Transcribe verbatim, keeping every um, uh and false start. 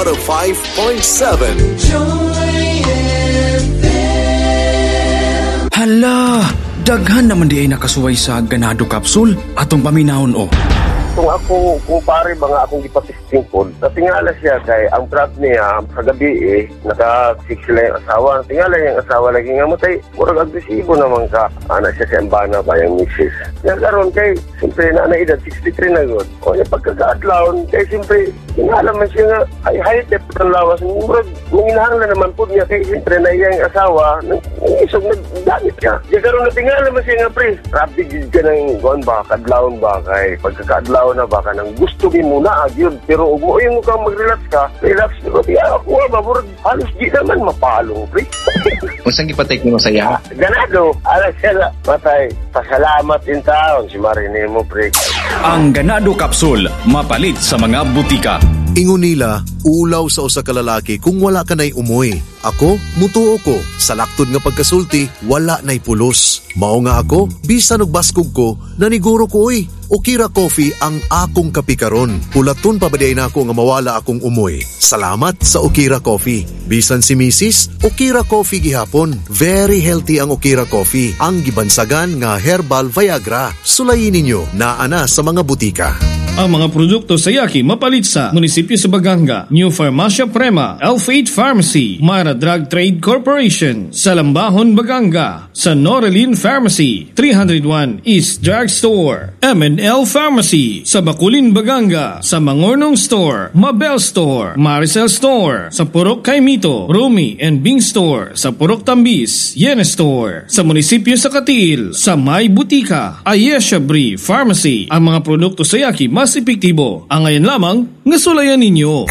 one oh five point seven. Hala, daghan naman di ay nakasuway sa ganado capsule atong paminahon o. Kung ako, kung pare ba nga akong ipatisting po, natingala siya kay ang trap niya sa gabi eh, naka-fix sila yung asawa. Tingala yung asawa lagi nga matay, murag agresibo naman ka. Anak siya sa embana ba yung misis. Yan karon kay, siyempre na na edad, sixty-three na yun. O yung pagkakaadlaon, kay siyempre, tingala man siya nga, ay high-tep ng lawas. Murag, manginahanglan naman po niya kay siyempre na iyang asawa, nangisog nagdamit niya. Yan karon natingala man siya nga, pre, rapid ka ng guan ba, kadlaon ba, kay pagkakaadlaon na baka nang gusto mo muna agyod pero ug mo yung kang mag-relax ka relax ko di ako ba murag halos di naman mapalong pre. Unsang gipatek nimo saya? Ganado ala siya patay pasalamat in taon si Marine mo pre. Ang ganado capsule mapalit sa mga butika. Ingon nila, ulaw sa usa ka lalaki kung wala ka nay umoy. Ako, mutuo ko. Sa laktod nga pagkasulti, wala nay pulos. Mao nga ako, bisan og baskog ko, naniguro ko oy. Okira Coffee ang akong kapikaron. Pulaton pabaday na ako nga mawala akong umoy. Salamat sa Okira Coffee. Bisan si Missus, Okira Coffee gihapon. Very healthy ang Okira Coffee. Ang gibansagan nga herbal Viagra. Sulayin ninyo na ana sa mga butika. Ang mga produkto sa Yaki mapalit sa Munisipyo sa Baganga, New Farmacia Prema, Elf eight Pharmacy, Mara Drug Trade Corporation, sa Lambahon, Baganga, sa Norelin Pharmacy, three oh one East Drug Store, M and L Pharmacy, sa Bakulin, Baganga, sa Mangornong Store, Mabel Store, Maricel Store, sa Purok Kaimito, Rumi and Bing Store, sa Purok Tambis, Yene Store, sa Munisipyo sa Katil, sa May Butika, Ayesha Brie Pharmacy. Ang mga produkto sa Yaki mas epektibo. Ang ngayon lamang, nga sulayan ninyo.